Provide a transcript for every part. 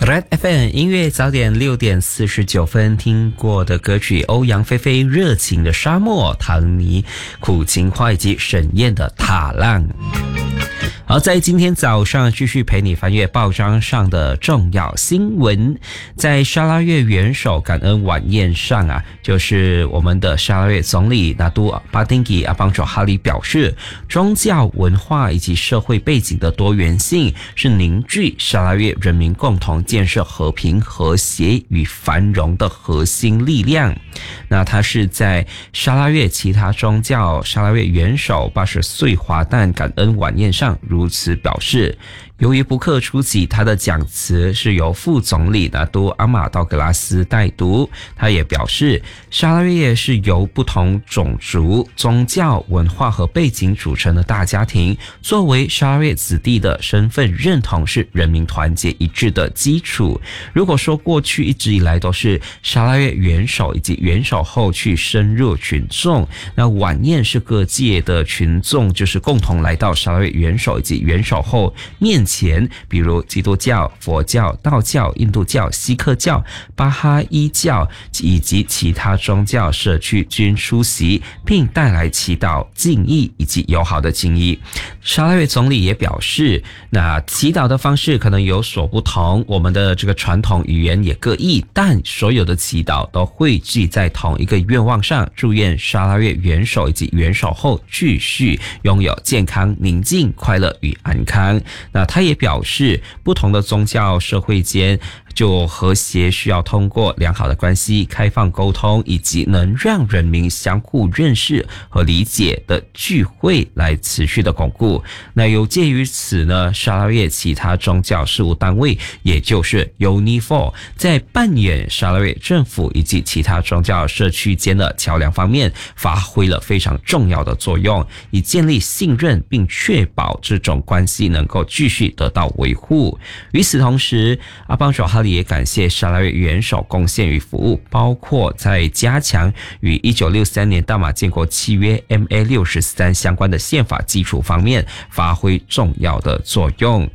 Red FM 音乐早点6点49分听过的歌曲，欧阳菲菲热情的沙漠，唐尼苦情花以及沈燕的塔浪。好，在今天早上继续陪你翻阅报章上的重要新闻。在沙拉越元首感恩晚宴上啊，就是我们的沙拉越总理纳杜巴丁吉阿邦佐哈里表示，宗教文化以及社会背景的多元性是凝聚沙拉越人民共同建设和平和谐与繁荣的核心力量。那他是在沙拉越其他宗教沙拉越元首80岁华诞感恩晚宴上如此表示。由于布克出席，他的讲词是由副总理纳杜阿马道格拉斯代读。他也表示，沙拉越是由不同种族、宗教、文化和背景组成的大家庭，作为沙拉越子弟的身份认同是人民团结一致的基础。如果说过去一直以来都是沙拉越元首以及元首后去深入群众，那晚宴是各界的群众就是共同来到沙拉越元首以及元首后面前，比如基督教、佛教、道教、印度教、锡克教、巴哈伊教以及其他宗教社区均出席，并带来祈祷、敬意以及友好的敬意。沙拉越总理也表示，那祈祷的方式可能有所不同，我们的这个传统语言也各异，但所有的祈祷都汇聚在同一个愿望上，祝愿沙拉越元首以及元首后继续拥有健康、宁静、快乐与安康。那他也表示，不同的宗教社会间就和谐需要通过良好的关系、开放沟通以及能让人民相互认识和理解的聚会来持续的巩固。那有鉴于此呢，沙拉越其他宗教事务单位也就是 UNIFOR 在扮演沙拉越政府以及其他宗教社区间的桥梁方面发挥了非常重要的作用，以建立信任并确保这种关系能够继续得到维护。与此同时，阿邦佐哈里也感谢沙拉越元首贡献与服务，包括在加强与1963年大马建国契约 MA63 相关的宪法基础方面发挥重要的作用。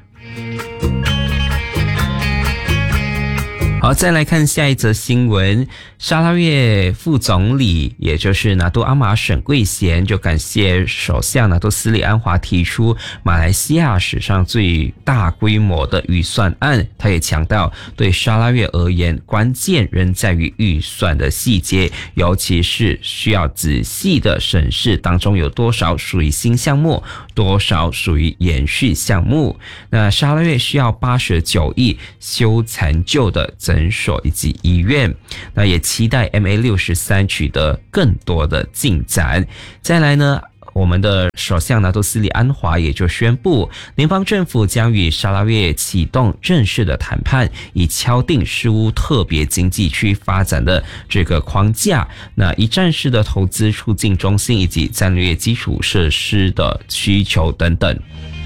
好，再来看下一则新闻。沙拉越副总理也就是纳杜阿马沈桂贤就感谢首相纳杜斯里安华提出马来西亚史上最大规模的预算案。他也强调，对沙拉越而言，关键仍在于预算的细节，尤其是需要仔细的审视当中有多少属于新项目，多少属于延续项目。那沙拉越需要89亿修残旧的诊所以及医院，那也期待 MA63 取得更多的进展。再来呢，我们的首相纳杜斯里安华也就宣布，联邦政府将与沙拉越启动正式的谈判，以敲定事务特别经济区发展的这个框架，那一站式的投资促进中心以及战略基础设施的需求等等。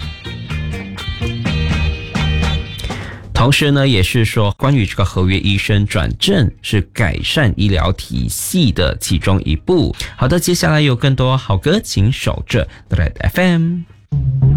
同时呢，也是说关于这个合约医生转正是改善医疗体系的其中一步。好的，接下来有更多好歌，请守着 Red FM。